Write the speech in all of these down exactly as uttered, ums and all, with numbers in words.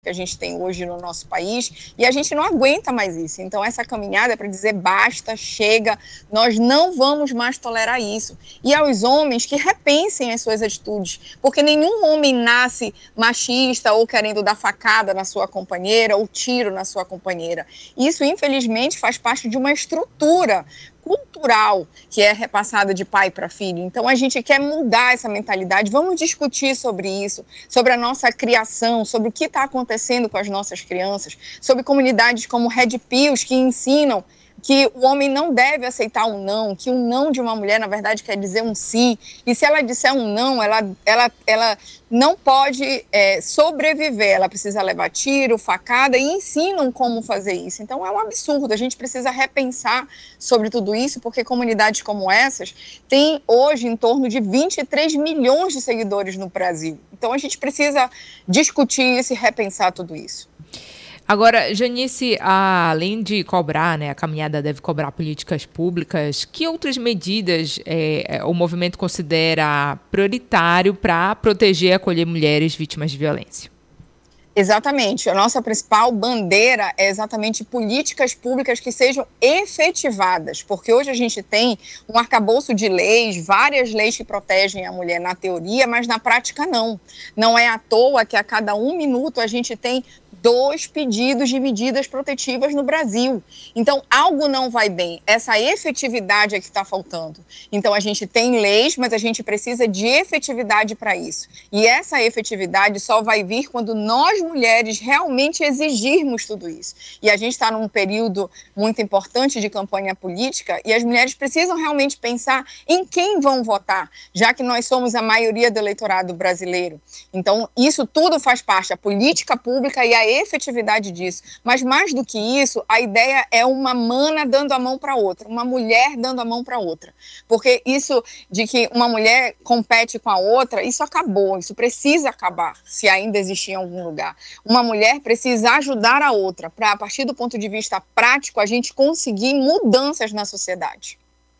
que a gente tem hoje no nosso país, e a gente não aguenta mais isso. Então, essa caminhada é para dizer basta, chega, nós não vamos mais tolerar isso. E aos homens que repensem as suas atitudes, porque nenhum homem nasce machista ou querendo dar facada na sua companheira ou tiro na sua companheira. Isso, infelizmente, faz parte de uma estrutura cultural que é repassada de pai para filho. Então, a gente quer mudar essa mentalidade. Vamos discutir sobre isso, sobre a nossa criação, sobre o que está acontecendo com as nossas crianças, sobre comunidades como Red Pills, que ensinam que o homem não deve aceitar um não, que um não de uma mulher, na verdade, quer dizer um sim. E se ela disser um não, ela, ela, ela não pode é, sobreviver, ela precisa levar tiro, facada, e ensinam como fazer isso. Então, é um absurdo, a gente precisa repensar sobre tudo isso, porque comunidades como essas têm hoje em torno de vinte e três milhões de seguidores no Brasil. Então, a gente precisa discutir isso e repensar tudo isso. Agora, Janice, além de cobrar, né, a caminhada deve cobrar políticas públicas, que outras medidas é, o movimento considera prioritário para proteger e acolher mulheres vítimas de violência? Exatamente. A nossa principal bandeira é exatamente políticas públicas que sejam efetivadas, porque hoje a gente tem um arcabouço de leis, várias leis que protegem a mulher na teoria, mas na prática não. Não é à toa que a cada um minuto a gente tem dois pedidos de medidas protetivas no Brasil. Então, algo não vai bem. Essa efetividade é que está faltando. Então, a gente tem leis, mas a gente precisa de efetividade para isso. E essa efetividade só vai vir quando nós, mulheres, realmente exigirmos tudo isso. E a gente está num período muito importante de campanha política e as mulheres precisam realmente pensar em quem vão votar, já que nós somos a maioria do eleitorado brasileiro. Então, isso tudo faz parte, a política pública e a efetividade disso, mas mais do que isso, a ideia é uma mana dando a mão para outra, uma mulher dando a mão para outra, porque isso de que uma mulher compete com a outra, isso acabou, isso precisa acabar, se ainda existir em algum lugar. Uma mulher precisa ajudar a outra, para a partir do ponto de vista prático, a gente conseguir mudanças na sociedade.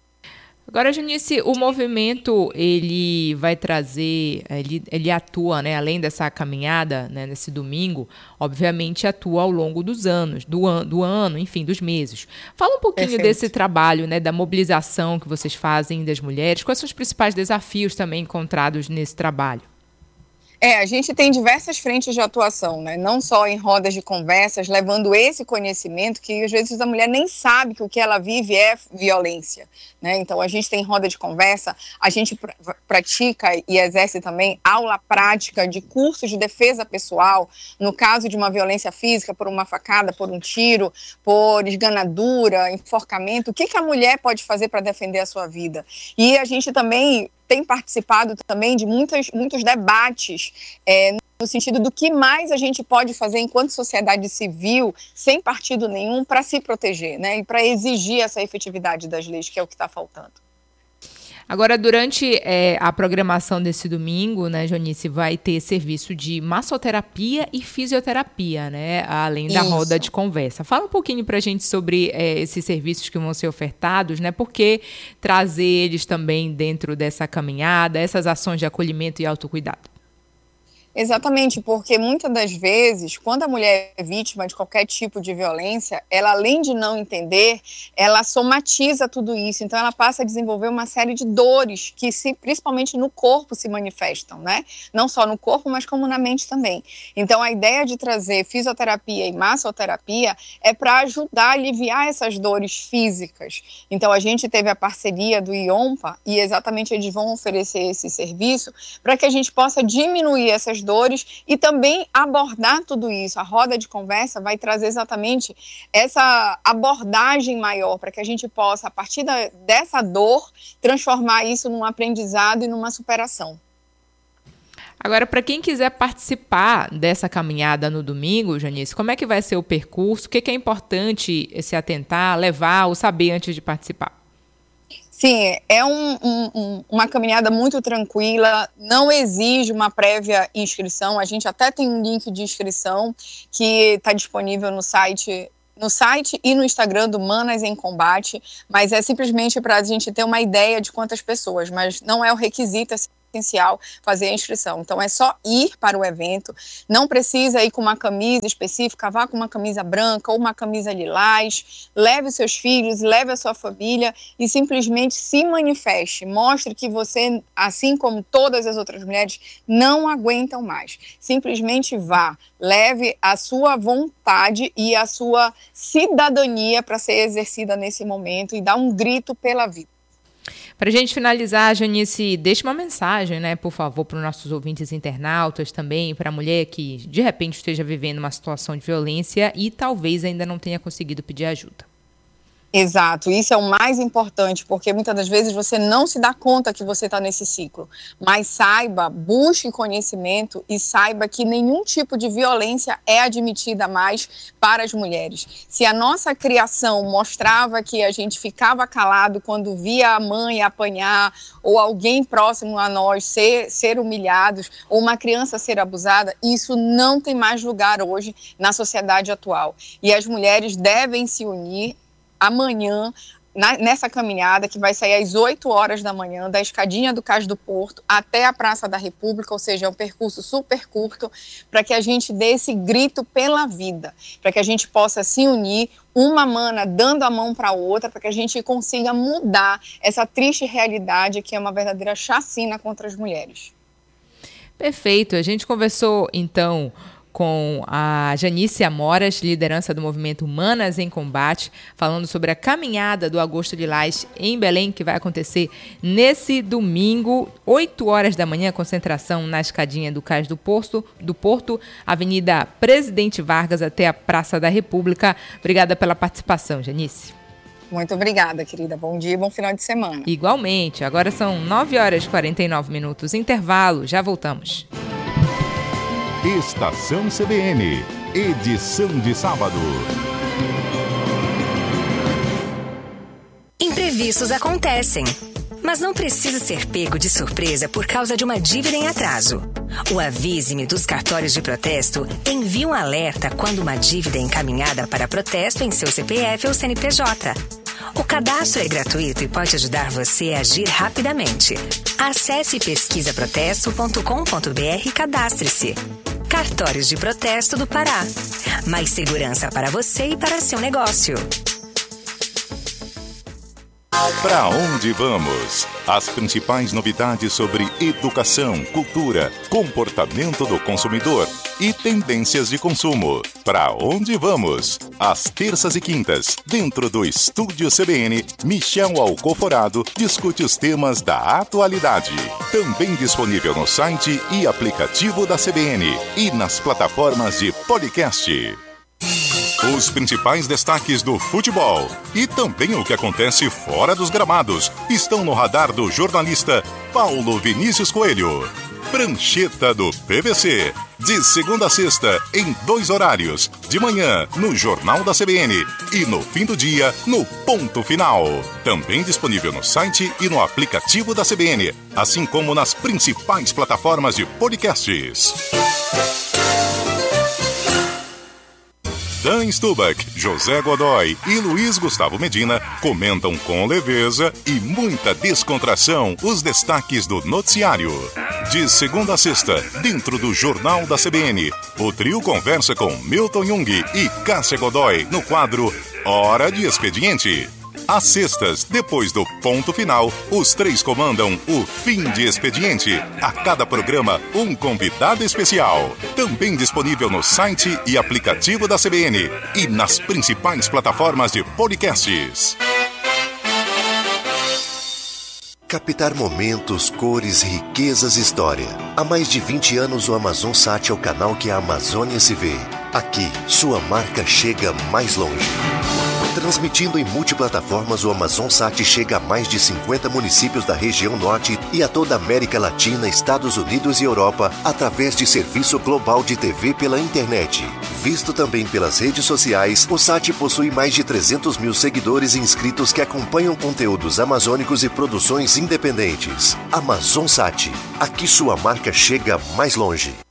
Agora, Janice, o movimento, ele vai trazer, ele, ele atua, né, além dessa caminhada, né, nesse domingo, obviamente atua ao longo dos anos, do, an, do ano, enfim, dos meses. Fala um pouquinho Perfeito. Desse trabalho, né, da mobilização que vocês fazem das mulheres, quais são os principais desafios também encontrados nesse trabalho? É, a gente tem diversas frentes de atuação, né? Não só em rodas de conversas, levando esse conhecimento que às vezes a mulher nem sabe que o que ela vive é violência, né? Então a gente tem roda de conversa, a gente pr- pratica e exerce também aula prática de cursos de defesa pessoal, no caso de uma violência física, por uma facada, por um tiro, por esganadura, enforcamento, o que, que a mulher pode fazer para defender a sua vida? E a gente também tem participado também de muitas, muitos debates é, no sentido do que mais a gente pode fazer enquanto sociedade civil, sem partido nenhum, para se proteger, né? E para exigir essa efetividade das leis, que é o que está faltando. Agora, durante é, a programação desse domingo, né, Janice, vai ter serviço de massoterapia e fisioterapia, né, além da Isso. roda de conversa. Fala um pouquinho para a gente sobre é, esses serviços que vão ser ofertados, né, por que trazer eles também dentro dessa caminhada, essas ações de acolhimento e autocuidado? Exatamente, porque muitas das vezes, quando a mulher é vítima de qualquer tipo de violência, ela, além de não entender, ela somatiza tudo isso, então ela passa a desenvolver uma série de dores que, se, principalmente no corpo, se manifestam, né? Não só no corpo, mas como na mente também. Então, a ideia de trazer fisioterapia e massoterapia é para ajudar a aliviar essas dores físicas. Então, a gente teve a parceria do IOMPA e exatamente eles vão oferecer esse serviço para que a gente possa diminuir essas dores e também abordar tudo isso. A roda de conversa vai trazer exatamente essa abordagem maior para que a gente possa, a partir da, dessa dor, transformar isso num aprendizado e numa superação. Agora, para quem quiser participar dessa caminhada no domingo, Janice, como é que vai ser o percurso? O que é importante se atentar, levar ou saber antes de participar? Sim, é um, um, uma caminhada muito tranquila, não exige uma prévia inscrição, a gente até tem um link de inscrição que está disponível no site, no site e no Instagram do Manas em Combate, mas é simplesmente para a gente ter uma ideia de quantas pessoas, mas não é o requisito, essencial fazer a inscrição. Então é só ir para o evento, não precisa ir com uma camisa específica, vá com uma camisa branca ou uma camisa lilás, leve os seus filhos, leve a sua família e simplesmente se manifeste, mostre que você, assim como todas as outras mulheres, não aguentam mais. Simplesmente vá, leve a sua vontade e a sua cidadania para ser exercida nesse momento e dá um grito pela vida. Para a gente finalizar, Janice, deixe uma mensagem, né, por favor, para os nossos ouvintes internautas também, para a mulher que de repente esteja vivendo uma situação de violência e talvez ainda não tenha conseguido pedir ajuda. Exato, isso é o mais importante, porque muitas das vezes você não se dá conta que você está nesse ciclo, mas saiba, busque conhecimento e saiba que nenhum tipo de violência é admitida mais para as mulheres. Se a nossa criação mostrava que a gente ficava calado quando via a mãe apanhar ou alguém próximo a nós ser, ser humilhados ou uma criança ser abusada, isso não tem mais lugar hoje na sociedade atual. E as mulheres devem se unir amanhã, na, nessa caminhada que vai sair às oito horas da manhã, da escadinha do Cais do Porto até a Praça da República, ou seja, é um percurso super curto, para que a gente dê esse grito pela vida, para que a gente possa se unir, uma mana dando a mão para a outra, para que a gente consiga mudar essa triste realidade que é uma verdadeira chacina contra as mulheres. Perfeito, a gente conversou então com a Janice Amoras, liderança do movimento Manas em Combate, falando sobre a caminhada do Agosto Lilás em Belém, que vai acontecer nesse domingo, oito horas da manhã, concentração na escadinha do Cais do Porto, do Porto, Avenida Presidente Vargas até a Praça da República. Obrigada pela participação, Janice. Muito obrigada, querida. Bom dia e bom final de semana. Igualmente. Agora são nove horas e quarenta e nove minutos. Intervalo. Já voltamos. Estação C B N, edição de sábado. Imprevistos acontecem, mas não precisa ser pego de surpresa por causa de uma dívida em atraso. O Avise-me dos cartórios de protesto envia um alerta quando uma dívida é encaminhada para protesto em seu C P F ou C N P J. O cadastro é gratuito e pode ajudar você a agir rapidamente. Acesse pesquisa protesto ponto com ponto b r e cadastre-se. Cartórios de Protesto do Pará. Mais segurança para você e para seu negócio. Para onde vamos? As principais novidades sobre educação, cultura, comportamento do consumidor e tendências de consumo. Para onde vamos? Às terças e quintas, dentro do Estúdio C B N, Michel Alcoforado discute os temas da atualidade. Também disponível no site e aplicativo da C B N e nas plataformas de podcast. Os principais destaques do futebol e também o que acontece fora dos gramados estão no radar do jornalista Paulo Vinícius Coelho. Prancheta do P V C, de segunda a sexta, em dois horários, de manhã no Jornal da C B N e no fim do dia no Ponto Final. Também disponível no site e no aplicativo da C B N, assim como nas principais plataformas de podcasts. Dan Stubach, José Godoy e Luiz Gustavo Medina comentam com leveza e muita descontração os destaques do noticiário. De segunda a sexta, dentro do Jornal da C B N, o trio conversa com Milton Jung e Cássia Godoy no quadro Hora de Expediente. Às sextas, depois do Ponto Final, os três comandam o Fim de Expediente. A cada programa, um convidado especial. Também disponível no site e aplicativo da C B N e nas principais plataformas de podcasts. Captar momentos, cores, riquezas e história. Há mais de vinte anos o AmazonSat é o canal que a Amazônia se vê. Aqui, sua marca chega mais longe. Transmitindo em multiplataformas, o AmazonSat chega a mais de cinquenta municípios da região norte e a toda a América Latina, Estados Unidos e Europa através de serviço global de T V pela internet. Visto também pelas redes sociais, o Sat possui mais de trezentos mil seguidores e inscritos que acompanham conteúdos amazônicos e produções independentes. AmazonSat, aqui sua marca chega mais longe.